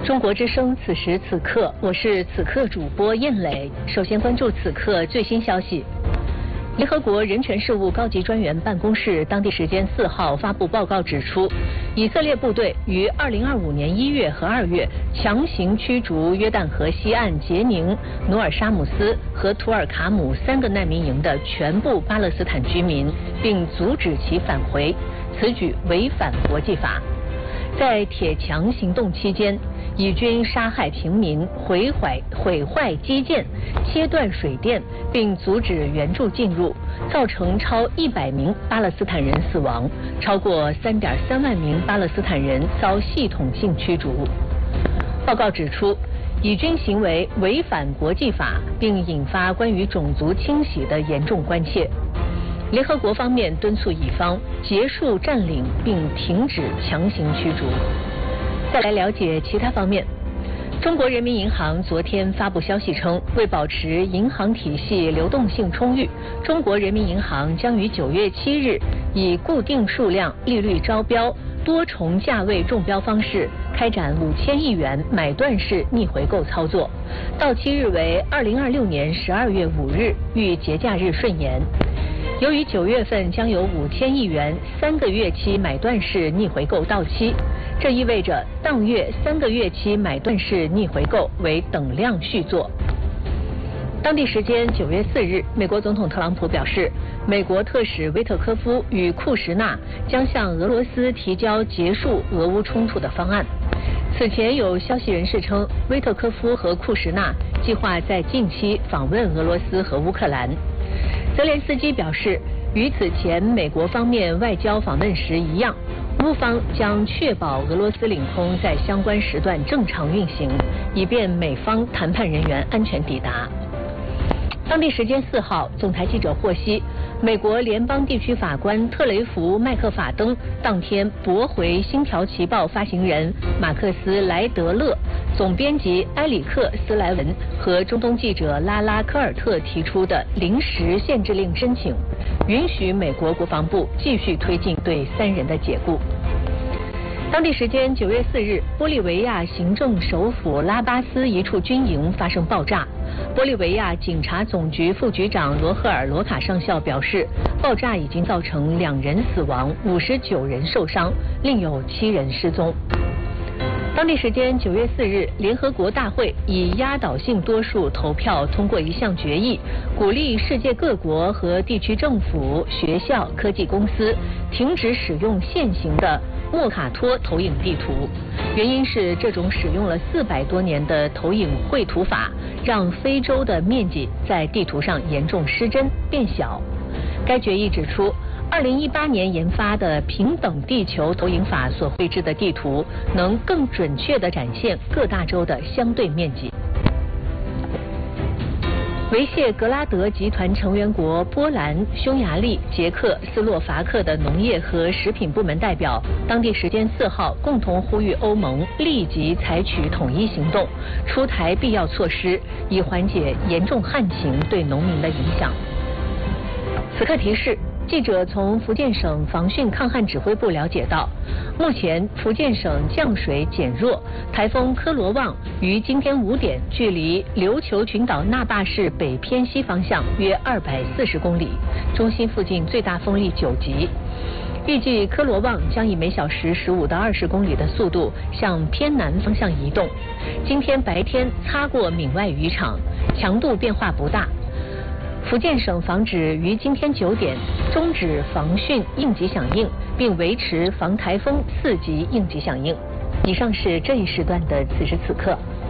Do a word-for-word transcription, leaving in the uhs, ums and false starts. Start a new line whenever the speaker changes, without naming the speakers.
中国之声，此时此刻，我是此刻主播燕磊。首先关注此刻最新消息。联合国人权事务高级专员办公室当地时间四号发布报告指出，以色列部队于二零二五年一月和二月强行驱逐约旦河西岸杰宁、努尔沙姆斯和图尔卡姆三个难民营的全部巴勒斯坦居民，并阻止其返回，此举违反国际法。在铁墙行动期间，以军杀害平民、毁坏毁坏基建、切断水电，并阻止援助进入，造成超一百名巴勒斯坦人死亡，超过三点三万名巴勒斯坦人遭系统性驱逐。报告指出，以军行为违反国际法，并引发关于种族清洗的严重关切。联合国方面敦促以方结束占领并停止强行驱逐。再来了解其他方面。中国人民银行昨天发布消息称，为保持银行体系流动性充裕，中国人民银行将于九月七日以固定数量利率招标、多重价位中标方式开展五千亿元买断式逆回购操作，到期日为二零二六年十二月五日，遇节假日顺延。由于九月份将有五千亿元三个月期买断式逆回购到期，这意味着当月三个月期买断式逆回购为等量续作。当地时间九月四日，美国总统特朗普表示，美国特使威特科夫与库什纳将向俄罗斯提交结束俄乌冲突的方案。此前有消息人士称，威特科夫和库什纳计划在近期访问俄罗斯和乌克兰。泽连斯基表示，与此前美国方面外交访问时一样，乌方将确保俄罗斯领空在相关时段正常运行，以便美方谈判人员安全抵达。当地时间四号，总台记者获悉，美国联邦地区法官特雷弗·麦克法登当天驳回《星条旗报》发行人马克斯·莱德勒、总编辑埃里克·斯莱文和中东记者拉拉科尔特提出的临时限制令申请，允许美国国防部继续推进对三人的解雇。当地时间九月四日，玻利维亚行政首府拉巴斯一处军营发生爆炸。玻利维亚警察总局副局长罗赫尔·罗卡上校表示，爆炸已经造成两人死亡，五十九人受伤，另有七人失踪。当地时间九月四日，联合国大会以压倒性多数投票通过一项决议，鼓励世界各国和地区政府、学校、科技公司停止使用现行的莫卡托投影地图。原因是这种使用了四百多年的投影绘图法，让非洲的面积在地图上严重失真变小。该决议指出，二零一八年研发的平等地球投影法所绘制的地图，能更准确地展现各大洲的相对面积。维谢格拉德集团成员国波兰、匈牙利、捷克斯洛伐克的农业和食品部门代表，当地时间四号共同呼吁欧盟立即采取统一行动，出台必要措施，以缓解严重旱情对农民的影响。此刻提示。记者从福建省防汛抗旱指挥部了解到，目前福建省降水减弱，台风科罗旺于今天五点距离琉球群岛那霸市北偏西方向约二百四十公里，中心附近最大风力九级。预计科罗旺将以每小时十五到二十公里的速度向偏南方向移动。今天白天擦过闽外渔场，强度变化不大。福建省防指于今天九点终止防汛应急响应，并维持防台风四级应急响应。以上是这一时段的此时此刻。